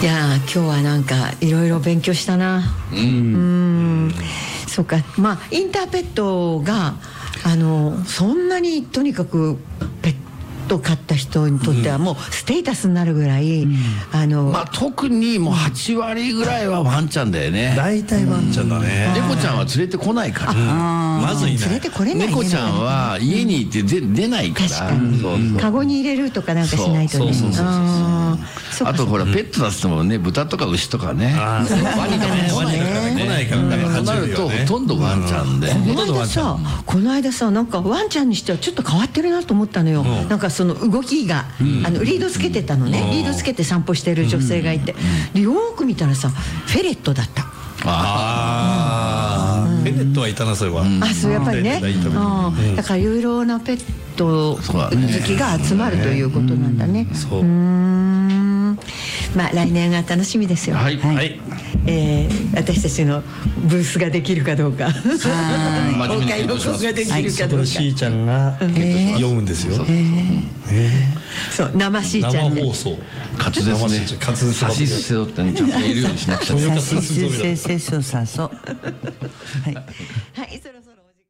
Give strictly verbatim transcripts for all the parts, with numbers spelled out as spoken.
いや今日はなんかいろいろ勉強したな。うん、うーんそうか。まあインターペットがあのそんなにとにかくペット飼った人にとってはもうステータスになるぐらい、うん、あのまあ特にもうはちわりぐらいはワンちゃんだよね。 大体ワンちゃんだね。 猫ちゃんは連れてこないから、 まずいない。 連れてこれないね。 猫ちゃんは家にいて出ないから。 確かにカゴに入れるとかなんかしないとね。 あとほらペットだってもね、豚とか牛とかね、ワニとかね、 ワニとかね来ないからだからとなるとほとんどワンちゃんで。 この間さ、この間さなんかワンちゃんにしてはちょっと変わってるなと思ったのよ。なんかその動きがあのリードつけてたのね。リードつけて散歩してる女性がいて、でよく見たらさフェレットだった。 ああ、フェレットはいたなそれは。 あ、そうやっぱりね。だからいろいろなペット好きが集まるということなんだね。 そう。 まあ来年が楽しみですよ。 はい。はい。 えー、私たちのブースができるかどうか、公開録音ができるかどうか。 しーちゃんが読むんですよ。 そう生しーちゃんで。 生放送。 滑舌ね。 滑舌さしすせろってねちゃんと言えるようにしなくちゃ。 さしすせせそさそ。はい。 はい、そろそろお時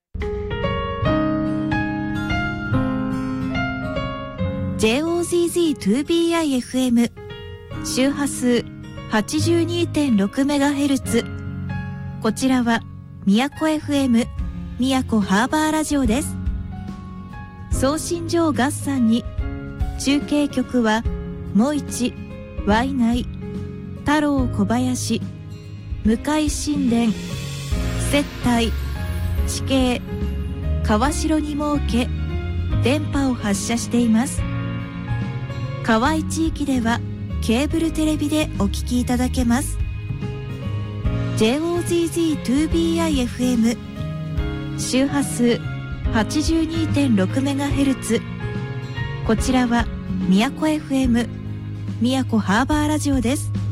間。ジェイオーゼットゼットツービーアイエフエム 周波数 はちじゅうにてんろくメガヘルツ。こちらは宮古 エフエム 宮古ハーバーラジオです。送信所を合算に中継局はもいち、ワイナイ、太郎小林、向井神殿、接待、地形、川城に設け電波を発射しています。河合地域ではケーブルテレビでお聞きいただけます。 ジェイオーゼットゼットツービーアイエフエム 周波数 はちじゅうにてんろくメガヘルツ。 こちらは宮古 エフエム 宮古ハーバーラジオです。